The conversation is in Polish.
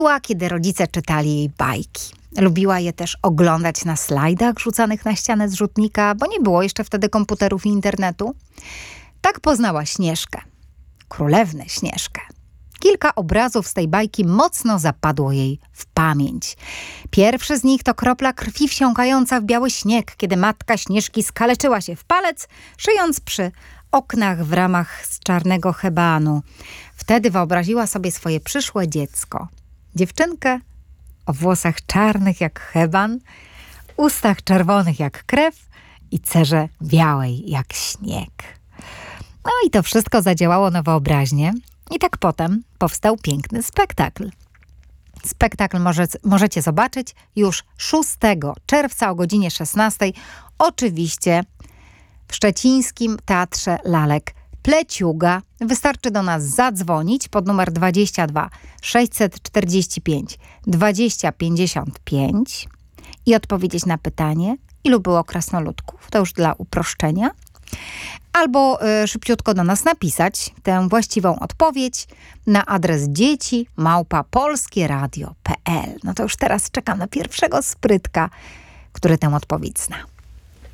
kiedy rodzice czytali jej bajki. Lubiła je też oglądać na slajdach rzucanych na ścianę z rzutnika, bo nie było jeszcze wtedy komputerów i internetu. Tak poznała Śnieżkę, królewnę Śnieżkę. Kilka obrazów z tej bajki mocno zapadło jej w pamięć. Pierwszy z nich to kropla krwi wsiąkająca w biały śnieg, kiedy matka Śnieżki skaleczyła się w palec, szyjąc przy oknach w ramach z czarnego hebanu. Wtedy wyobraziła sobie swoje przyszłe dziecko. Dziewczynkę o włosach czarnych jak heban, ustach czerwonych jak krew i cerze białej jak śnieg. No i to wszystko zadziałało na wyobraźnię i tak potem powstał piękny spektakl. Spektakl możecie zobaczyć już 6 czerwca o godzinie 16. Oczywiście w szczecińskim Teatrze Lalek Pleciuga. Wystarczy do nas zadzwonić pod numer 22 645 20 55 i odpowiedzieć na pytanie, ilu było krasnoludków. To już dla uproszczenia. Albo szybciutko do nas napisać tę właściwą odpowiedź na adres dzieci@polskieradio.pl. No to już teraz czekam na pierwszego sprytka, który tę odpowiedź zna.